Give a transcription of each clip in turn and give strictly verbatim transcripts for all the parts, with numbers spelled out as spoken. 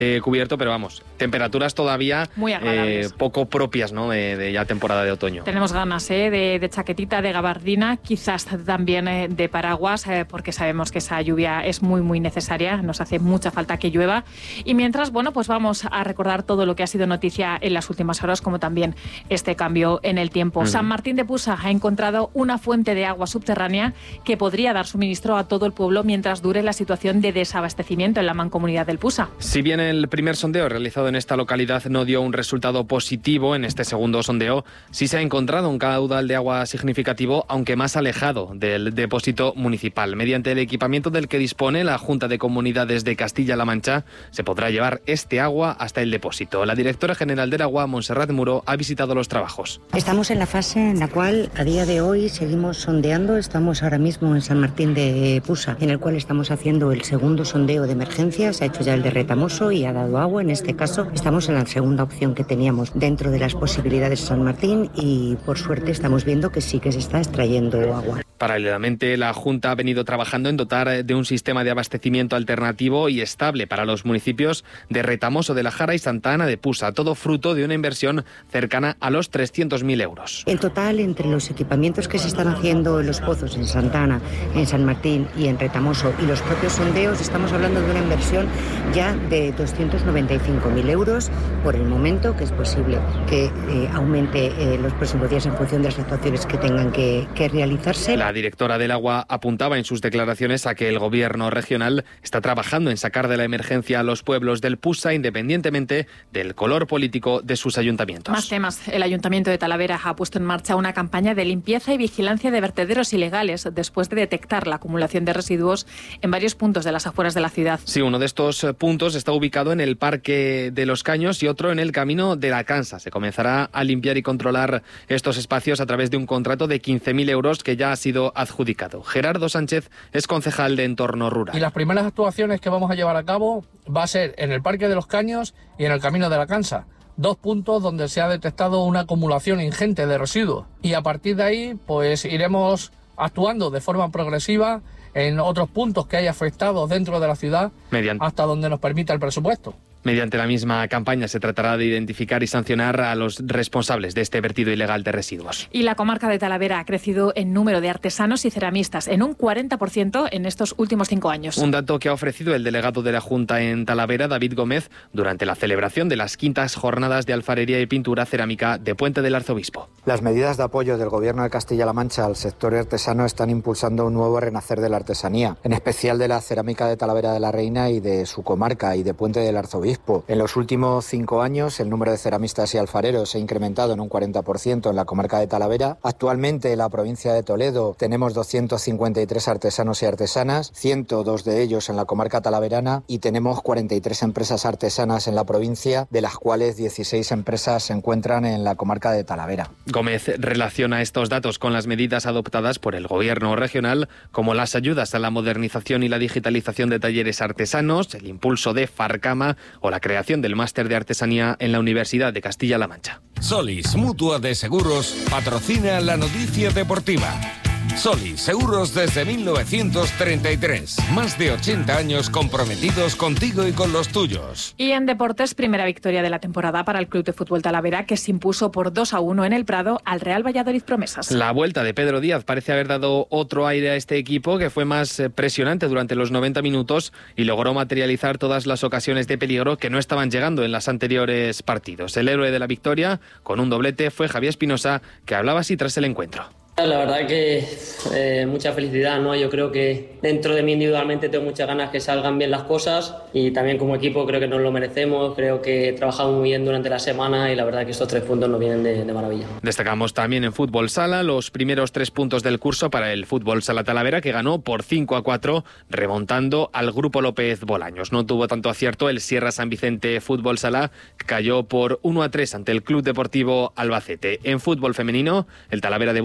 eh, cubierto, pero vamos, temperaturas todavía muy agradables. Eh, poco propias, ¿no?, de, de ya temporada de otoño. Tenemos ganas ¿eh? de, de chaquetita, de gabardina, quizás también eh, de paraguas, eh, porque sabemos que esa lluvia es muy, muy necesaria. Nos hace mucha falta que llueva. Y mientras, bueno, pues vamos a recordar todo lo que ha sido noticia en las últimas horas, como también este cambio en el tiempo. Mm. San Martín de Pusa ha encontrado una fuente de agua subterránea que podría dar suministro a todo el pueblo mientras dure la situación de desabastecimiento en la mancomunidad del Pusa. Si bien el primer sondeo realizado en esta localidad no dio un resultado positivo, en este segundo sondeo sí se ha encontrado un caudal de agua significativo, aunque más alejado del depósito municipal. Mediante el equipamiento del que dispone la Junta de Comunidades de Castilla-La Mancha, se podrá llevar este agua hasta el depósito. La directora general del agua, Montserrat Muro, ha visitado los trabajos. Estamos en la fase en la cual a día de hoy seguimos sondeando. Estamos ahora mismo en San Martín de Pusa, en el cual estamos haciendo el segundo sondeo de emergencia. Se ha hecho ya el de Retamoso y ha dado agua. En este caso estamos en la segunda opción que teníamos dentro de las posibilidades de San Martín y por suerte estamos viendo que sí que se está extrayendo agua. Paralelamente, la Junta ha venido trabajando en dotar de un sistema de abastecimiento alternativo y estable para los municipios de Retamoso de la Jara y Santa Ana de Pusa, todo fruto de una inversión cercana a los trescientos mil euros. En total, entre los equipamientos que se están haciendo en los pozos en Santa Ana, en San Martín y en Retamoso y los propios sondeos, estamos hablando de una inversión ya de doscientos noventa y cinco mil euros por el momento, que es posible que eh, aumente eh, los próximos días en función de las actuaciones que tengan que, que realizarse. La directora del agua apuntaba en sus declaraciones a que el gobierno regional está trabajando en sacar de la emergencia a los pueblos del Pusa, independientemente del color político de sus ayuntamientos. Más temas. El Ayuntamiento de Talavera ha puesto en marcha una campaña de limpieza y vigilancia de vertederos ilegales después de detectar la acumulación de residuos en varios puntos de las afueras de la ciudad. Sí, uno de estos puntos está ubicado en el Parque de los Caños y otro en el Camino de la Cansa. Se comenzará a limpiar y controlar estos espacios a través de un contrato de quince mil euros que ya ha sido adjudicado. Gerardo Sánchez es concejal de Entorno Rural. Y las primeras actuaciones que vamos a llevar a cabo va a ser en el Parque de los Caños y en el Camino de la Cansa. Dos puntos donde se ha detectado una acumulación ingente de residuos. Y a partir de ahí, pues iremos actuando de forma progresiva en otros puntos que haya afectado dentro de la ciudad, Mediante. hasta donde nos permita el presupuesto. Mediante la misma campaña se tratará de identificar y sancionar a los responsables de este vertido ilegal de residuos. Y la comarca de Talavera ha crecido en número de artesanos y ceramistas en un cuarenta por ciento en estos últimos cinco años. Un dato que ha ofrecido el delegado de la Junta en Talavera, David Gómez, durante la celebración de las quintas jornadas de alfarería y pintura cerámica de Puente del Arzobispo. Las medidas de apoyo del Gobierno de Castilla-La Mancha al sector artesano están impulsando un nuevo renacer de la artesanía, en especial de la cerámica de Talavera de la Reina y de su comarca y de Puente del Arzobispo. En los últimos cinco años, el número de ceramistas y alfareros se ha incrementado en un cuarenta por ciento en la comarca de Talavera. Actualmente, en la provincia de Toledo, tenemos doscientos cincuenta y tres artesanos y artesanas, ciento dos de ellos en la comarca talaverana, y tenemos cuarenta y tres empresas artesanas en la provincia, de las cuales dieciséis empresas se encuentran en la comarca de Talavera. Gómez relaciona estos datos con las medidas adoptadas por el Gobierno regional, como las ayudas a la modernización y la digitalización de talleres artesanos, el impulso de Farcama o la creación del máster de artesanía en la Universidad de Castilla-La Mancha. Solis, Mutua de Seguros, patrocina la noticia deportiva. Solis, seguros desde mil novecientos treinta y tres. Más de ochenta años comprometidos contigo y con los tuyos. Y en deportes, primera victoria de la temporada para el Club de Fútbol Talavera, que se impuso por dos a uno en el Prado al Real Valladolid Promesas. La vuelta de Pedro Díaz parece haber dado otro aire a este equipo, que fue más presionante durante los noventa minutos y logró materializar todas las ocasiones de peligro que no estaban llegando en los anteriores partidos. El héroe de la victoria, con un doblete, fue Javier Espinosa, que hablaba así tras el encuentro. La verdad que eh, mucha felicidad, ¿no? Yo creo que dentro de mí individualmente tengo muchas ganas que salgan bien las cosas y también como equipo creo que nos lo merecemos, creo que trabajamos muy bien durante la semana y la verdad que estos tres puntos nos vienen de, de maravilla. Destacamos también en Fútbol Sala los primeros tres puntos del curso para el Fútbol Sala Talavera, que ganó por cinco a cuatro, remontando al Grupo López Bolaños. No tuvo tanto acierto el Sierra San Vicente Fútbol Sala, que cayó por uno a tres ante el Club Deportivo Albacete. En fútbol femenino, el Talavera debuta con una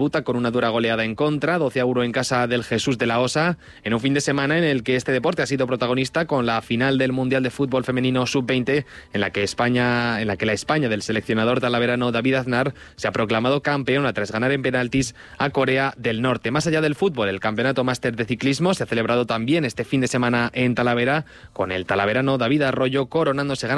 una dura goleada en contra, doce a uno en casa del Jesús de la Osa, en un fin de semana en el que este deporte ha sido protagonista con la final del Mundial de Fútbol Femenino sub veinte, en la que España, en la que la España del seleccionador talaverano David Aznar se ha proclamado campeona tras ganar en penaltis a Corea del Norte. Más allá del fútbol, el Campeonato Máster de Ciclismo se ha celebrado también este fin de semana en Talavera, con el talaverano David Arroyo coronándose ganador